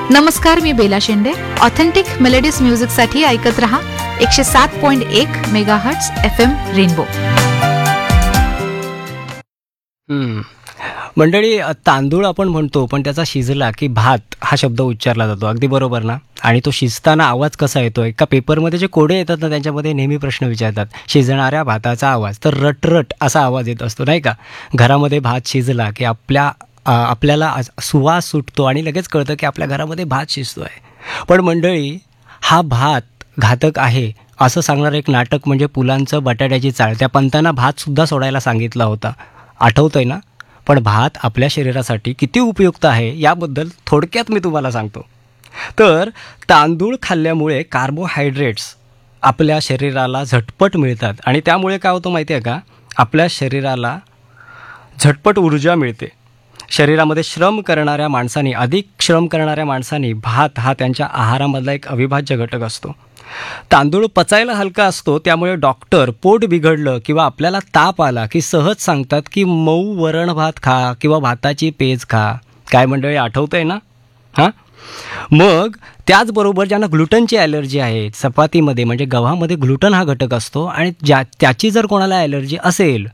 नमस्कार, मी बेला शेंडे. Authentic melodies म्युझिकसाठी ऐकत रहा 107.1 मेगाहर्ट्झ FM रेनबो. मंडळी, तांदूळ आपण म्हणतो, पण त्याचा शिजला की भात हा शब्द उच्चारला जातो. अगदी बरोबर ना? आणि तो शिजताना आवाज कसा येतो? एका पेपरमध्ये जे कोडे येतात ना, त्यांच्यामध्ये नेहमी प्रश्न विचारतात, शिजणाऱ्या भाताचा आवाज. तर रटरट असा आवाज येत असतो, नाही का? घरामध्ये भात शिजला की आपल्याला सुवास सुटतो आणि लगेच कळतं की आपल्या घरामध्ये भात शिजतो आहे. पण मंडळी, हा भात घातक आहे असं सांगणारं एक नाटक म्हणजे पुलांचं बटाट्याची चाळ. त्या पंतांना भातसुद्धा सोडायला सांगितला होता, आठवतंय ना? पण भात आपल्या शरीरासाठी किती उपयुक्त आहे याबद्दल थोडक्यात मी तुम्हाला सांगतो. तर तांदूळ खाल्ल्यामुळे कार्बोहायड्रेट्स आपल्या शरीराला झटपट मिळतात आणि त्यामुळे काय होतं माहिती आहे का? आपल्या शरीराला झटपट ऊर्जा मिळते. शरीरामध्ये अधिक श्रम करणाऱ्या माणसांनी भात हा त्यांच्या आहारामधला एक अविभाज्य घटक असतो. तांदूळ पचायला हलका असतो, त्यामुळे डॉक्टर पोट बिघडलं किंवा आपल्याला ताप आला की सहज सांगतात की मऊ वरण भात खा किंवा भाताची पेज खा. काय मंडळी, आठवतंय ना? हां, मग त्याचबरोबर ज्यांना ग्लुटनची ॲलर्जी आहे, चपातीमध्ये म्हणजे गव्हामध्ये ग्लुटन हा घटक असतो आणि त्याची जर कोणाला ॲलर्जी असेल